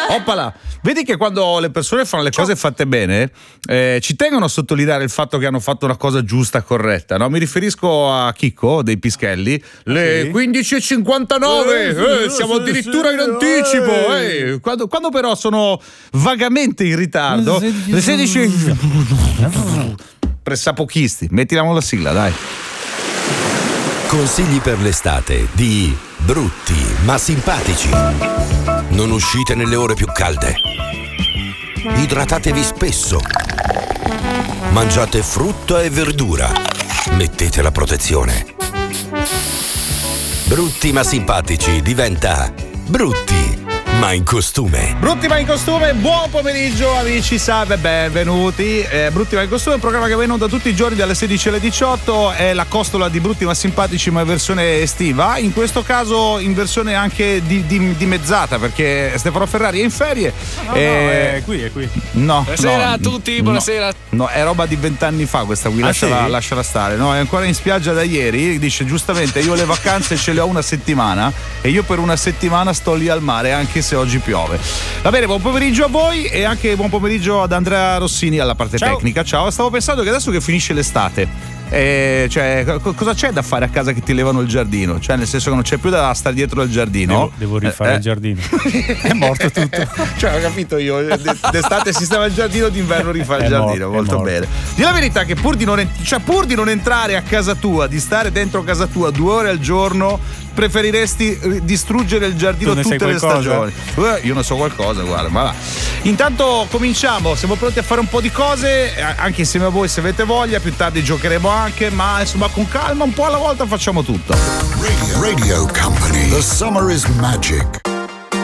Oppala. Vedi che quando le persone fanno le cose fatte bene, ci tengono a sottolineare il fatto che hanno fatto una cosa giusta, corretta, no? Mi riferisco a Chicco dei Pischelli. Le 15:59, siamo addirittura in anticipo. Quando però sono vagamente in ritardo, le 16. Pressapochisti. Mettiamo la sigla, dai. Consigli per l'estate di Brutti ma simpatici. Non uscite nelle ore più calde. Idratatevi spesso. Mangiate frutta e verdura. Mettete la protezione. Brutti ma simpatici diventa Brutti ma in costume. Brutti ma in costume, buon pomeriggio amici, salve, benvenuti. Brutti ma in costume è un programma che va in onda tutti i giorni dalle 16 alle 18. È la costola di Brutti ma simpatici, ma in versione estiva. In questo caso in versione anche dimezzata, perché Stefano Ferrari è in ferie. È qui. No, buonasera a tutti, buonasera. No, è roba di 20 anni fa questa qui, lasciala stare. No, è ancora in spiaggia da ieri. Dice giustamente: io le vacanze ce le ho una settimana e io per una settimana sto lì al mare, anche se oggi piove. Va bene, buon pomeriggio a voi e anche buon pomeriggio ad Andrea Rossini alla parte tecnica. Ciao, stavo pensando che adesso che finisce l'estate, cosa c'è da fare a casa che ti levano il giardino? Cioè, nel senso che non c'è più da stare dietro al giardino. Devo rifare il giardino. È morto tutto. Cioè, ho capito io. D'estate sistema il giardino, d'inverno rifare il giardino. Molto bene. Dì la verità che pur di non entrare a casa tua, di stare dentro casa tua 2 ore al giorno, preferiresti distruggere il giardino tutte le stagioni. Io ne so qualcosa, guarda, ma va. Intanto cominciamo, siamo pronti a fare un po' di cose, anche insieme a voi se avete voglia, più tardi giocheremo anche, ma insomma con calma, un po' alla volta facciamo tutto. Radio Company, the summer is magic.